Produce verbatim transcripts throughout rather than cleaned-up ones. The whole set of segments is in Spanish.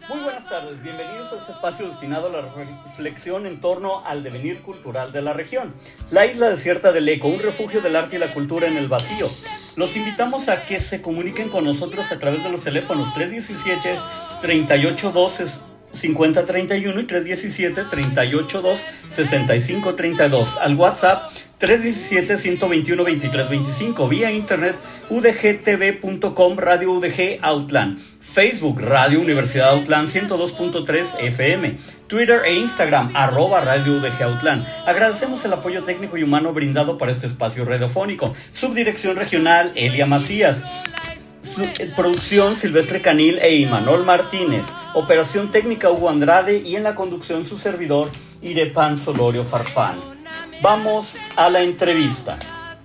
Muy buenas tardes, bienvenidos a este espacio destinado a la reflexión en torno al devenir cultural de la región. La isla desierta del Eco, un refugio del arte y la cultura en el vacío. Los invitamos a que se comuniquen con nosotros a través de los teléfonos tres diecisiete, treinta y ocho doce, cincuenta treinta y uno y tres diecisiete, treinta y ocho dos, sesenta y cinco treinta y dos, al WhatsApp tres diecisiete, ciento veintiuno, veintitrés veinticinco, vía internet u d g t v punto com, Radio U D G Outland, Facebook Radio Universidad Outland ciento dos punto tres F M, Twitter e Instagram arroba Radio U D G Outland. Agradecemos el apoyo técnico y humano brindado para este espacio radiofónico. Subdirección regional Elia Macías. Producción Silvestre Canil e Imanol Martínez. Operación técnica Hugo Andrade y en la conducción su servidor Irepan Solorio Farfán. Vamos a la entrevista.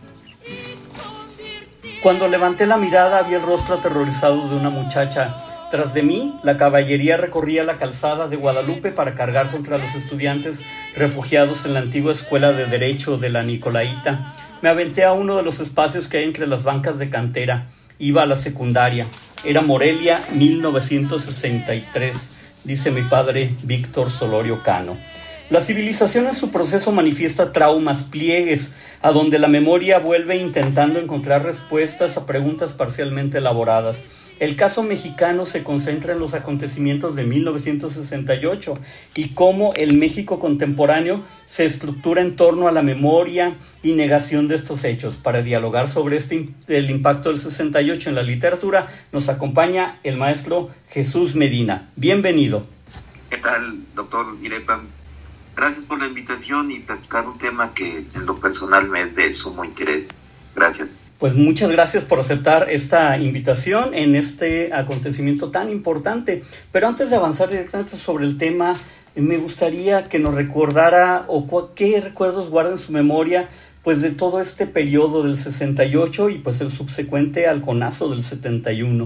Cuando levanté la mirada vi el rostro aterrorizado de una muchacha. Tras de mí, la caballería recorría la calzada de Guadalupe para cargar contra los estudiantes refugiados en la antigua escuela de Derecho de la Nicolaita. Me aventé a uno de los espacios que hay entre las bancas de cantera. Iba a la secundaria. Era Morelia mil novecientos sesenta y tres, dice mi padre Víctor Solorio Cano. La civilización en su proceso manifiesta traumas, pliegues, a donde la memoria vuelve intentando encontrar respuestas a preguntas parcialmente elaboradas. El caso mexicano se concentra en los acontecimientos de mil novecientos sesenta y ocho y cómo el México contemporáneo se estructura en torno a la memoria y negación de estos hechos. Para dialogar sobre este, el impacto del sesenta y ocho en la literatura, nos acompaña el maestro Jesús Medina. Bienvenido. ¿Qué tal, doctor Irepan? Gracias por la invitación y platicar un tema que en lo personal me es de sumo interés. Gracias. Pues muchas gracias por aceptar esta invitación en este acontecimiento tan importante. Pero antes de avanzar directamente sobre el tema, me gustaría que nos recordara o qué recuerdos guarda en su memoria pues de todo este periodo del sesenta y ocho y pues el subsecuente halconazo del setenta y uno.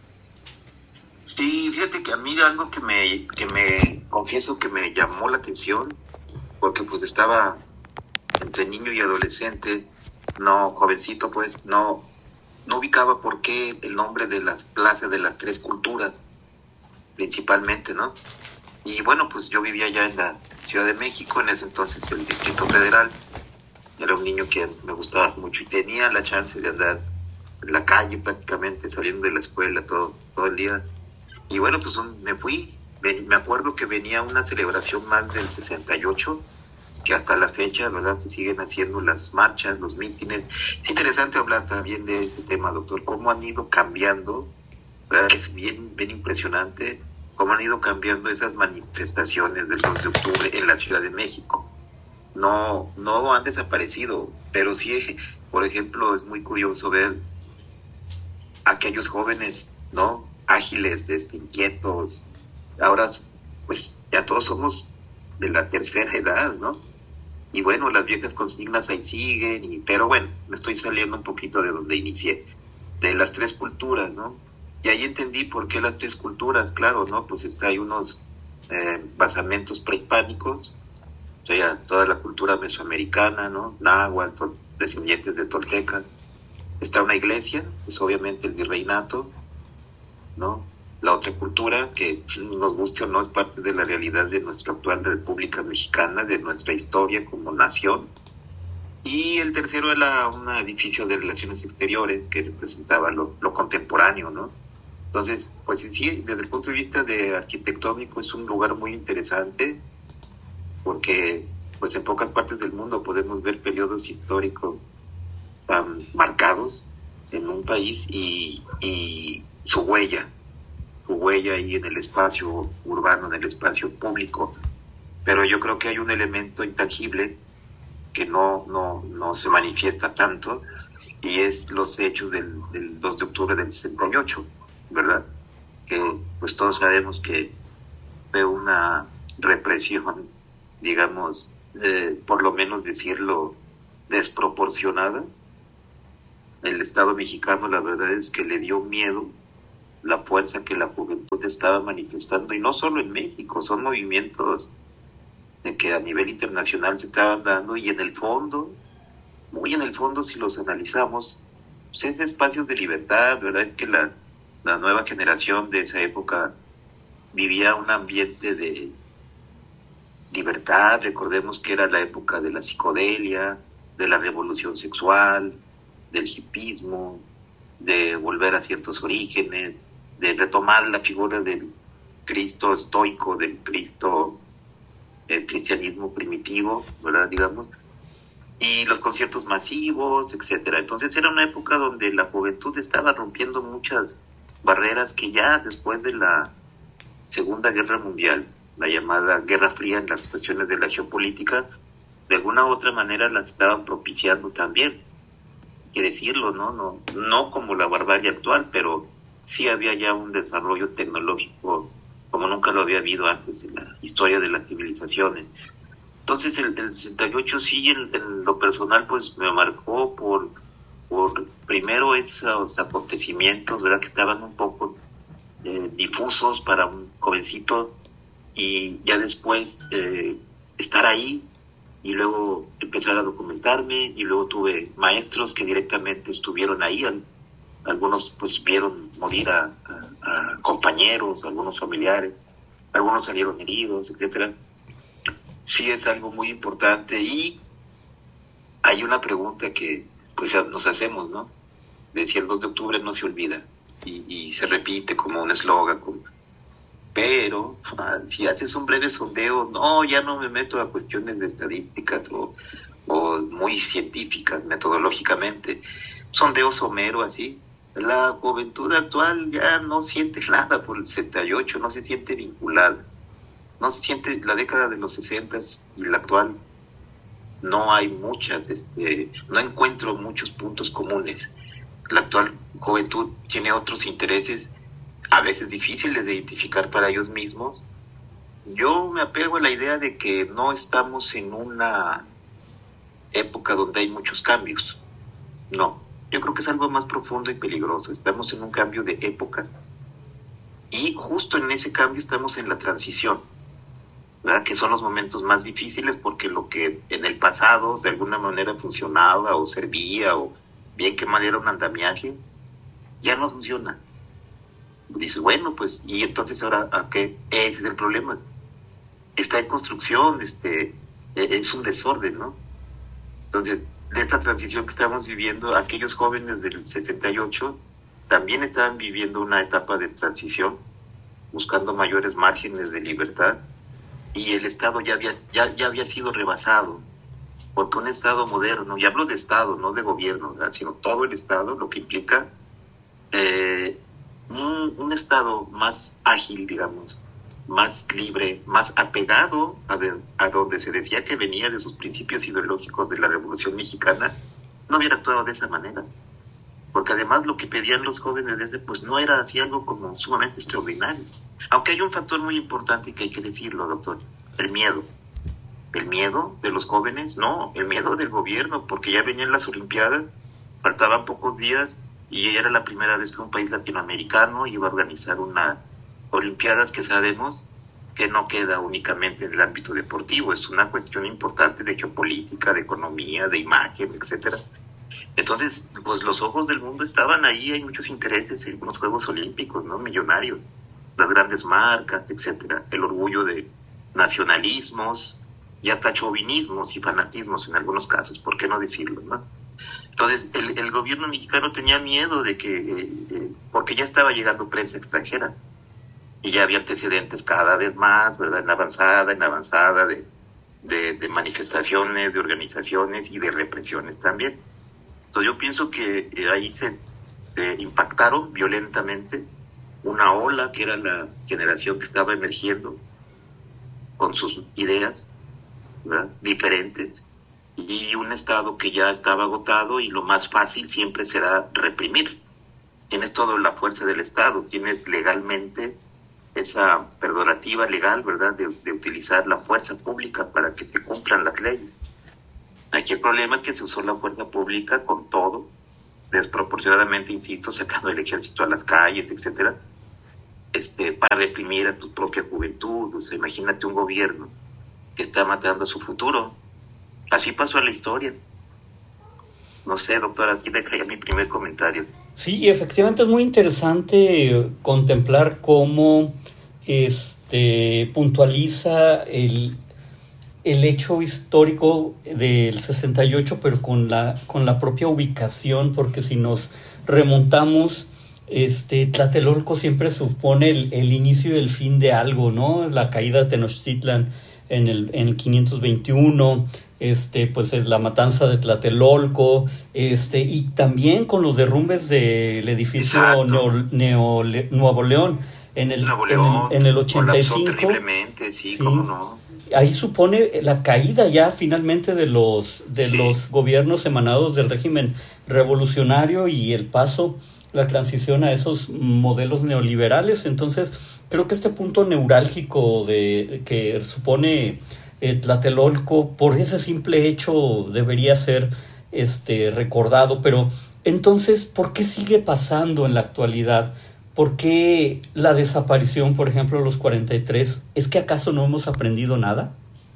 Sí, fíjate que a mí algo que me, que me confieso que me llamó la atención, porque pues estaba entre niño y adolescente, no, jovencito pues, no, no ubicaba por qué el nombre de las plazas de las tres culturas, principalmente, ¿no? Y bueno, pues yo vivía ya en la Ciudad de México, en ese entonces el Distrito Federal. Era un niño que me gustaba mucho y tenía la chance de andar en la calle prácticamente, saliendo de la escuela todo, todo el día. Y bueno, pues un, me fui, me acuerdo que venía una celebración más del sesenta y ocho, que hasta la fecha, ¿verdad?, se siguen haciendo las marchas, los mítines. Es interesante hablar también de ese tema, doctor, cómo han ido cambiando, ¿verdad? Es bien, bien impresionante cómo han ido cambiando esas manifestaciones del dos de octubre en la Ciudad de México. No, no han desaparecido, pero sí, por ejemplo, es muy curioso ver aquellos jóvenes, ¿no?, ágiles, inquietos. Ahora, pues, ya todos somos de la tercera edad, ¿no? Y bueno, las viejas consignas ahí siguen, y, pero bueno, me estoy saliendo un poquito de donde inicié, de las tres culturas, ¿no? Y ahí entendí por qué las tres culturas, claro, ¿no? Pues está, hay unos eh, basamentos prehispánicos, o sea, toda la cultura mesoamericana, ¿no? Náhuatl, descendientes de Tolteca. Está una iglesia, pues obviamente el virreinato, ¿no? La otra cultura, que nos guste o no, es parte de la realidad de nuestra actual República Mexicana, de nuestra historia como nación. Y el tercero era un edificio de relaciones exteriores que representaba lo, lo contemporáneo, ¿no? Entonces, pues sí, desde el punto de vista de arquitectónico es un lugar muy interesante, porque pues en pocas partes del mundo podemos ver periodos históricos tan marcados en un país y, y su huella, su huella ahí en el espacio urbano, en el espacio público. Pero yo creo que hay un elemento intangible que no, no, no se manifiesta tanto, y es los hechos del, del dos de octubre del sesenta y ocho, ¿verdad? Que pues todos sabemos que fue una represión, digamos, eh, por lo menos decirlo, desproporcionada. El Estado mexicano, la verdad es que le dio miedo la fuerza que la juventud estaba manifestando, y no solo en México, son movimientos de que a nivel internacional se estaban dando, y en el fondo, muy en el fondo, si los analizamos, pues es espacios de libertad, ¿verdad? Es que la, la nueva generación de esa época vivía un ambiente de libertad. Recordemos que era la época de la psicodelia, de la revolución sexual, del hipismo, de volver a ciertos orígenes, de retomar la figura del Cristo estoico, del Cristo, el cristianismo primitivo, ¿verdad? Digamos, y los conciertos masivos, etcétera. Entonces era una época donde la juventud estaba rompiendo muchas barreras que ya después de la Segunda Guerra Mundial, la llamada Guerra Fría en las cuestiones de la geopolítica, de alguna u otra manera las estaban propiciando también. Hay que decirlo, ¿no? No, no como la barbarie actual, pero sí había ya un desarrollo tecnológico como nunca lo había habido antes en la historia de las civilizaciones. Entonces el, el sesenta y ocho sí, en, en lo personal, pues me marcó por, por primero esos acontecimientos, ¿verdad? Que estaban un poco eh, difusos para un jovencito, y ya después eh, estar ahí y luego empezar a documentarme, y luego tuve maestros que directamente estuvieron ahí. Algunos pues vieron morir a, a, a compañeros, algunos familiares, algunos salieron heridos, etcétera. Sí es algo muy importante, y hay una pregunta que pues nos hacemos, ¿no? Decía, el dos de octubre no se olvida, y, y se repite como un eslogan, como... pero ah, si haces un breve sondeo, no, ya no me meto a cuestiones de estadísticas o, o muy científicas, metodológicamente, sondeo somero así. La juventud actual ya no siente nada por el sesenta y ocho, no se siente vinculada, no se siente la década de los sesenta y la actual. No hay muchas, este, no encuentro muchos puntos comunes. La actual juventud tiene otros intereses, a veces difíciles de identificar para ellos mismos. Yo me apego a la idea de que no estamos en una época donde hay muchos cambios. No. Yo creo que es algo más profundo y peligroso. Estamos en un cambio de época, y justo en ese cambio estamos en la transición, ¿verdad? Que son los momentos más difíciles, porque lo que en el pasado de alguna manera funcionaba o servía o bien que mal era un andamiaje, ya no funciona. Dices, bueno, pues, ¿y entonces ahora a qué? Ese es el problema. Está en construcción, este, es un desorden, ¿no? Entonces, de esta transición que estamos viviendo, aquellos jóvenes del sesenta y ocho también estaban viviendo una etapa de transición, buscando mayores márgenes de libertad, y el Estado ya había, ya, ya había sido rebasado, porque un Estado moderno, y hablo de Estado, no de gobierno, ¿verdad? Sino todo el Estado, lo que implica eh, un, un Estado más ágil, digamos, más libre, más apegado a, de, a donde se decía que venía de sus principios ideológicos de la Revolución Mexicana, no hubiera actuado de esa manera. Porque además lo que pedían los jóvenes desde, pues no era así algo como sumamente extraordinario. Aunque hay un factor muy importante que hay que decirlo, doctor, el miedo. El miedo de los jóvenes, no, el miedo del gobierno, porque ya venían las Olimpiadas, faltaban pocos días, y era la primera vez que un país latinoamericano iba a organizar una Olimpiadas que sabemos que no queda únicamente en el ámbito deportivo, es una cuestión importante de geopolítica, de economía, de imagen, etcétera. Entonces, pues los ojos del mundo estaban ahí, hay muchos intereses en los Juegos Olímpicos, ¿no? Millonarios, las grandes marcas, etcétera, el orgullo de nacionalismos y hasta chauvinismos y fanatismos en algunos casos, ¿por qué no decirlo, no? Entonces, el, el gobierno mexicano tenía miedo de que, eh, porque ya estaba llegando prensa extranjera, y ya había antecedentes cada vez más, ¿verdad? En avanzada, en avanzada de, de, de manifestaciones, de organizaciones y de represiones también. Entonces yo pienso que eh, ahí se eh, impactaron violentamente una ola que era la generación que estaba emergiendo con sus ideas, ¿verdad? Diferentes, y un Estado que ya estaba agotado, y lo más fácil siempre será reprimir. Tienes toda la fuerza del Estado, tienes legalmente esa prerrogativa legal, ¿verdad?, de, de utilizar la fuerza pública para que se cumplan las leyes. Aquí el problema es que se usó la fuerza pública con todo, desproporcionadamente, insisto, sacando el ejército a las calles, etcétera, este, para reprimir a tu propia juventud. O sea, imagínate un gobierno que está matando a su futuro. Así pasó a la historia. No sé, doctora, aquí dejaría mi primer comentario. Sí, efectivamente es muy interesante contemplar cómo este, puntualiza el, el hecho histórico del sesenta y ocho, pero con la, con la propia ubicación, porque si nos remontamos, este, Tlatelolco siempre supone el, el inicio y el fin de algo, ¿no? La caída de Tenochtitlan en el, en el quinientos veintiuno, este, pues la matanza de Tlatelolco, este, y también con los derrumbes del edificio Neo, Neo, Nuevo León en el, Nuevo León, en el, en el ochenta y cinco. Terriblemente, sí, sí, cómo no. Ahí supone la caída ya finalmente de los, de sí. los gobiernos emanados del régimen revolucionario y el paso, la transición a esos modelos neoliberales. Entonces, creo que este punto neurálgico de que supone eh, Tlatelolco, por ese simple hecho debería ser este recordado. Pero entonces, ¿por qué sigue pasando en la actualidad? ¿Por qué la desaparición, por ejemplo, de los cuarenta y tres? ¿Es que acaso no hemos aprendido nada?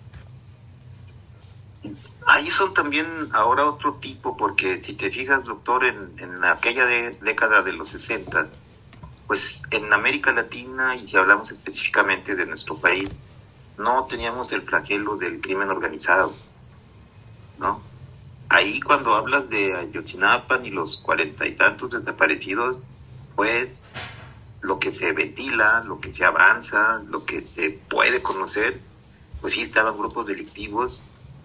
Ahí son también ahora otro tipo, porque si te fijas, doctor, en, en aquella de, década de los sesenta, pues en América Latina, y si hablamos específicamente de nuestro país, no teníamos el flagelo del crimen organizado, ¿no? Ahí cuando hablas de Ayotzinapa y los cuarenta y tantos desaparecidos, pues lo que se ventila, lo que se avanza, lo que se puede conocer, pues sí estaban grupos delictivos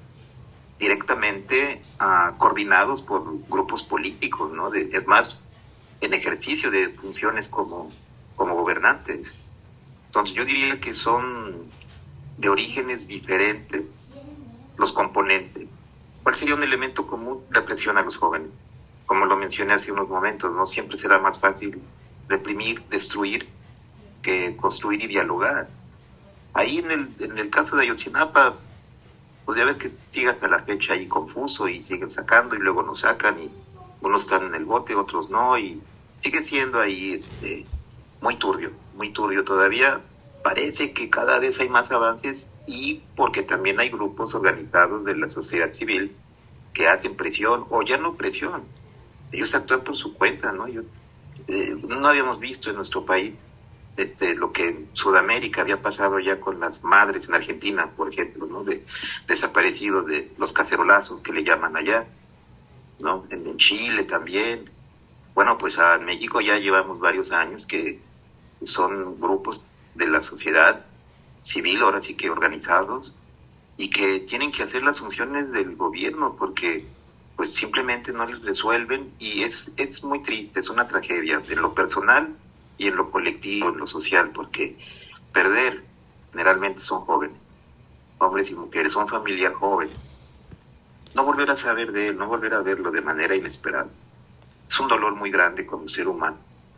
directamente uh, coordinados por grupos políticos, ¿no? De, es más, en ejercicio de funciones como, como gobernantes. Entonces yo diría que son de orígenes diferentes los componentes. ¿Cuál sería un elemento común? La presión a los jóvenes. Como lo mencioné hace unos momentos, ¿no? Siempre será más fácil reprimir, destruir, que construir y dialogar. Ahí en el, en el caso de Ayotzinapa, pues ya ves que sigue hasta la fecha ahí confuso y siguen sacando y luego nos sacan y unos están en el bote, otros no, y sigue siendo ahí este muy turbio, muy turbio todavía. Parece que cada vez hay más avances y porque también hay grupos organizados de la sociedad civil que hacen presión, o ya no presión, ellos actúan por su cuenta, ¿no? Yo, eh, no habíamos visto en nuestro país este lo que en Sudamérica había pasado ya con las madres en Argentina, por ejemplo, ¿no? De desaparecidos, de los cacerolazos que le llaman allá, ¿no? En, en Chile también. Bueno, pues a México ya llevamos varios años que son grupos de la sociedad civil, ahora sí que organizados, y que tienen que hacer las funciones del gobierno porque pues simplemente no les resuelven, y es, es muy triste, es una tragedia en lo personal y en lo colectivo, en lo social, porque perder generalmente son jóvenes, hombres y mujeres, son familia joven. No volver a saber de él, no volver a verlo de manera inesperada, es un dolor muy grande como ser humano.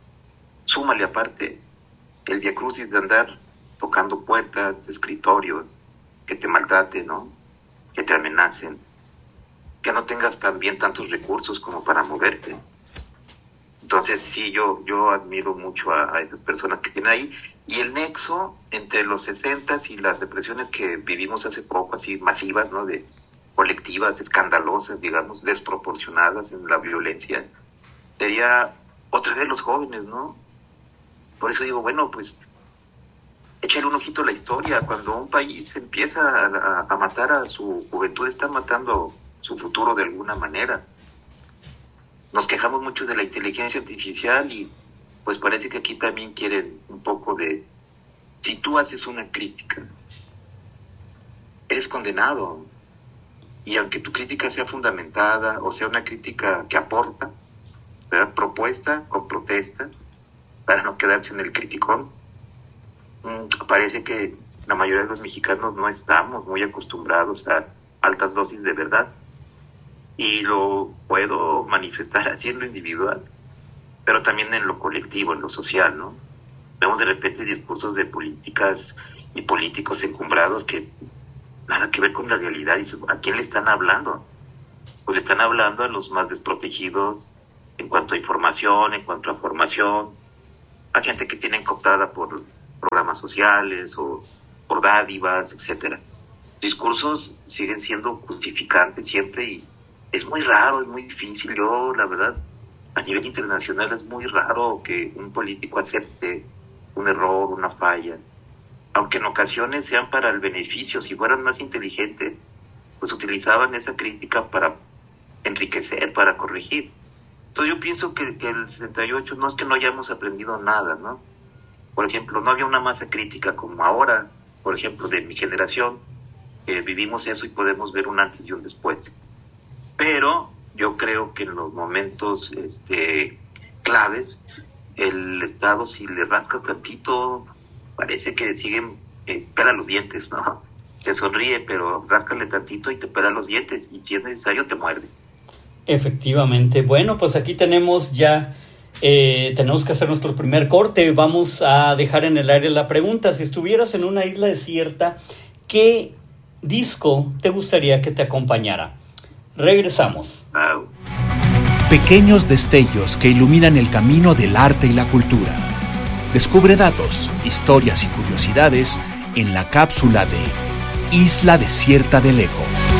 Súmale aparte el viacrucis de andar tocando puertas, escritorios, que te maltraten, ¿no? Que te amenacen, que no tengas también tantos recursos como para moverte. Entonces sí, yo yo admiro mucho a, a esas personas que tienen ahí, y el nexo entre los sesentas y las represiones que vivimos hace poco, así masivas, ¿no? De colectivas, escandalosas, digamos, desproporcionadas en la violencia, sería otra vez los jóvenes, ¿no? Por eso digo, bueno, pues échale un ojito a la historia. Cuando un país empieza a, a, a matar a su juventud, está matando su futuro de alguna manera. Nos quejamos mucho de la inteligencia artificial y pues parece que aquí también quieren un poco de... Si tú haces una crítica, eres condenado. Y aunque tu crítica sea fundamentada o sea una crítica que aporta, ¿verdad? Propuesta con protesta, para no quedarse en el criticón, parece que la mayoría de los mexicanos no estamos muy acostumbrados a altas dosis de verdad, y lo puedo manifestar así en lo individual, pero también en lo colectivo, en lo social, ¿no? Vemos de repente discursos de políticas y políticos encumbrados que nada que ver con la realidad. Y ¿a quién le están hablando? Pues le están hablando a los más desprotegidos en cuanto a información, en cuanto a formación, a gente que tienen cooptada por programas sociales o por dádivas, etcétera. Discursos siguen siendo justificantes siempre, y es muy raro, es muy difícil. Yo, la verdad, a nivel internacional es muy raro que un político acepte un error, una falla, aunque en ocasiones sean para el beneficio, si fueran más inteligentes, pues utilizaban esa crítica para enriquecer, para corregir. Entonces yo pienso que, que el sesenta y ocho no es que no hayamos aprendido nada, ¿no? Por ejemplo, no había una masa crítica como ahora, por ejemplo, de mi generación, eh, vivimos eso y podemos ver un antes y un después. Pero yo creo que en los momentos este, claves, el Estado, si le rascas tantito, parece que siguen, eh, pela los dientes, ¿no? Te sonríe, pero ráscale tantito y te pela los dientes, y si es necesario te muerde. Efectivamente. Bueno, pues aquí tenemos ya, eh, tenemos que hacer nuestro primer corte. Vamos a dejar en el aire la pregunta: si estuvieras en una isla desierta, ¿qué disco te gustaría que te acompañara? Regresamos. Wow. Pequeños destellos que iluminan el camino del arte y la cultura. Descubre datos, historias y curiosidades en la cápsula de Isla Desierta del Eco.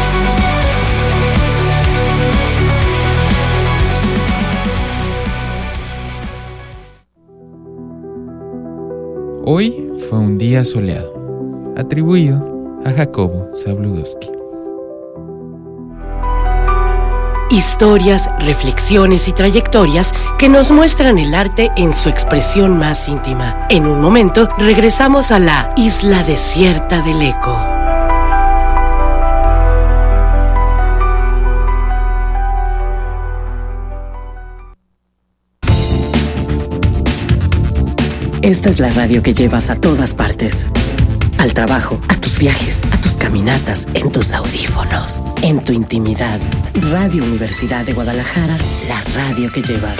Hoy fue un día soleado, atribuido a Jacobo Zabludowski. Historias, reflexiones y trayectorias que nos muestran el arte en su expresión más íntima. En un momento, regresamos a la Isla Desierta del Eco. Esta es la radio que llevas a todas partes. Al trabajo, a tus viajes, a tus caminatas, en tus audífonos, en tu intimidad. Radio Universidad de Guadalajara, la radio que llevas.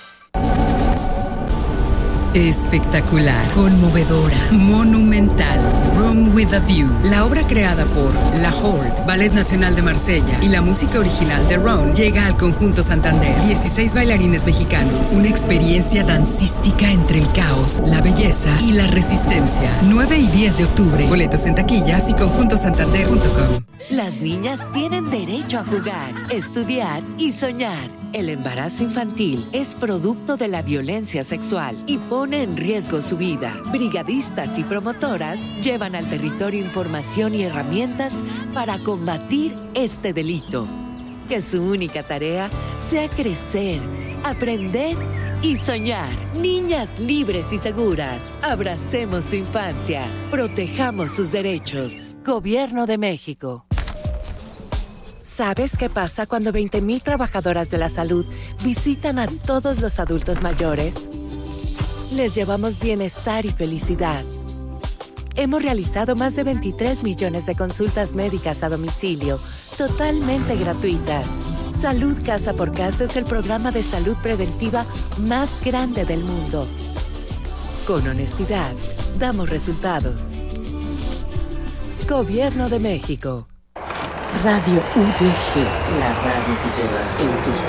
Espectacular, conmovedora, monumental. Room with a View, la obra creada por La Horde, Ballet Nacional de Marsella y la música original de Ron, llega al Conjunto Santander. dieciséis bailarines mexicanos, una experiencia dancística entre el caos, la belleza y la resistencia. nueve y diez de octubre, boletos en taquillas y conjunto santander punto com. Las niñas tienen derecho a jugar, estudiar y soñar. El embarazo infantil es producto de la violencia sexual y pone en riesgo su vida. Brigadistas y promotoras llevan al territorio información y herramientas para combatir este delito. Que su única tarea sea crecer, aprender y soñar. Niñas libres y seguras. Abracemos su infancia. Protejamos sus derechos. Gobierno de México. ¿Sabes qué pasa cuando veinte mil trabajadoras de la salud visitan a todos los adultos mayores? Les llevamos bienestar y felicidad. Hemos realizado más de veintitrés millones de consultas médicas a domicilio, totalmente gratuitas. Salud Casa por Casa es el programa de salud preventiva más grande del mundo. Con honestidad, damos resultados. Gobierno de México. Radio U D G, la radio que llevas en tus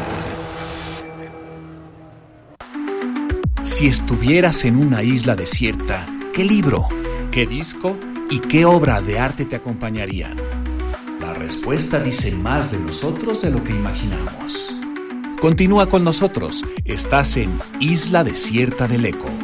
trayectos. Si estuvieras en una isla desierta, ¿qué libro, qué disco y qué obra de arte te acompañarían? La respuesta dice más de nosotros de lo que imaginamos. Continúa con nosotros, estás en Isla Desierta del Eco.